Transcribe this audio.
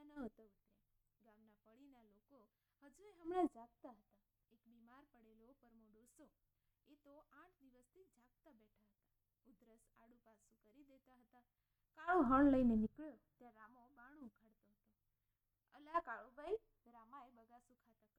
ઊંડા ન હતા ઉતર્યા। ગામના ફળીના લોકો હજુય હમણાં જાગતા હતા। એક બીમાર પડેલો પરમો ડોસો એ તો 8 દિવસથી જાગતા બેઠા હતા। ઉધરસ આડું પાછું કરી દેતા હતા। કાળો હણ લઈને નીકળ્યો ત્યાં રામો બાણું ઉઘાડતો હતો। અલા કાળુભાઈ, રામાએ બગાસું ખાતા